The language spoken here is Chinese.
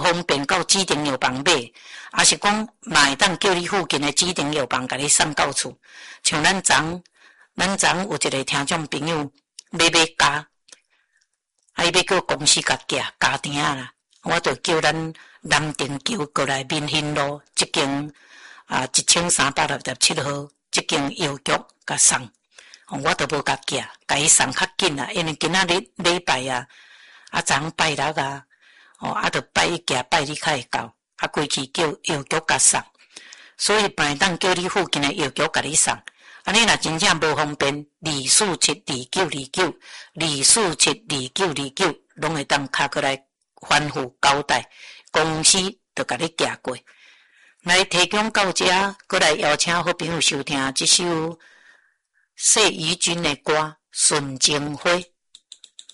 方便到指定药房买，也是讲嘛会当叫你附近的指定药房甲你送到厝。像咱昨有一个听众朋友要加，伊要叫公司甲加订啦，我就叫咱南定桥过来民兴路这间1367号这间药局甲送。我都无甲寄，甲伊送较紧啦，因为今仔日礼拜昨拜六就拜一寄拜日较会到，过去叫药局甲送，所以本来当叫你附近的药局甲你送，安尼若真正无方便，2472929，2472929，拢会当敲过来反复交代，公司就甲你寄过来提供到这，过来邀请好朋友收听这首谢怡君的歌《纯情花》。